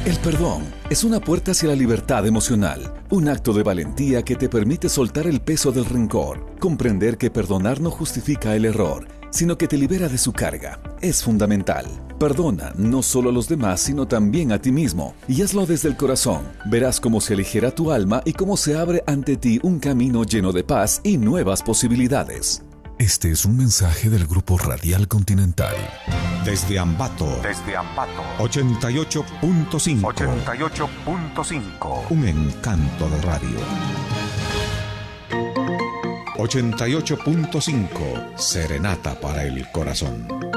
El perdón es una puerta hacia la libertad emocional, un acto de valentía que te permite soltar el peso del rencor, comprender que perdonar no justifica el error, sino que te libera de su carga. Es fundamental. Perdona no solo a los demás, sino también a ti mismo, y hazlo desde el corazón. Verás cómo se aligera tu alma y cómo se abre ante ti un camino lleno de paz y nuevas posibilidades. Este es un mensaje del Grupo Radial Continental. Desde Ambato. 88.5. Un encanto de radio. 88.5. Serenata para el corazón.